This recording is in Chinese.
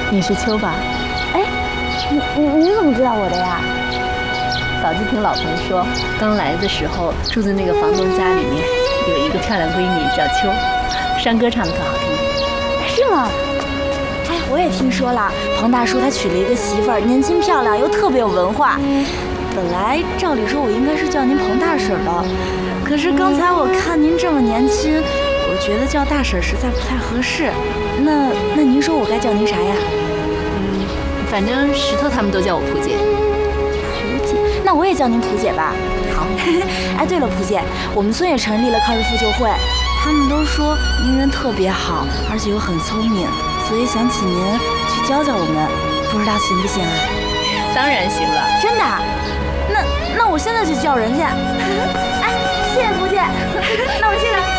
你是秋吧？ 哎，你怎么知道我的呀？ 早就听老彭说，刚来的时候住在那个房东家里面，有一个漂亮闺女叫秋，山歌唱得可好听。 是吗？哎，我也听说了，彭大叔他娶了一个媳妇儿，年轻漂亮又特别有文化。本来照理说我应该是叫您彭大婶的，可是刚才我看您这么年轻，我觉得叫大婶实在不太合适。那您说我该叫您啥呀？ 反正石头他们都叫我蒲姐。 蒲姐，那我也叫您蒲姐吧。 好。 哎，对了，蒲姐，我们村也成立了抗日妇救会，他们都说您人特别好，而且又很聪明，所以想请您去教教我们，不知道行不行啊？ 当然行了。 真的？那我现在就叫人去。哎，谢谢蒲姐，那我去了。